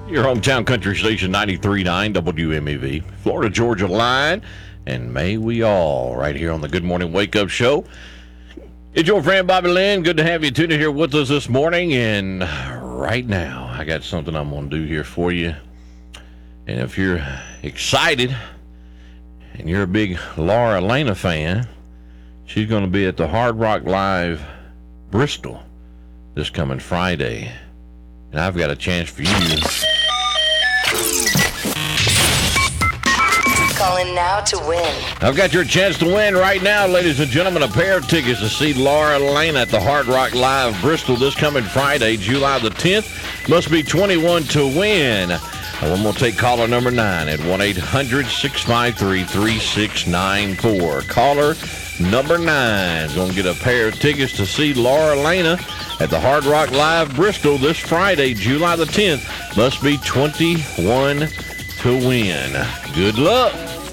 Your hometown country station 93.9 WMEV, Florida Georgia Line, and may we all, right here on the Good Morning Wake Up Show. It's your friend Bobby Lynn. Good to have you tuned in here with us this morning. And right now, I got something I'm going to do here for you. And if you're excited and you're a big Laura Elena fan, she's going to be at the Hard Rock Live Bristol this coming Friday. And I've got a chance for you. Call in now to win. I've got your chance to win right now, ladies and gentlemen, a pair of tickets to see Laura Elena at the Hard Rock Live Bristol this coming Friday, July the 10th. Must be 21 to win. And I'm going to take caller number 9 at 1-800-653-3694. Caller number 9 is going to get a pair of tickets to see Laura Elena at the Hard Rock Live Bristol this Friday, July the 10th. Must be 21 to win. Good luck.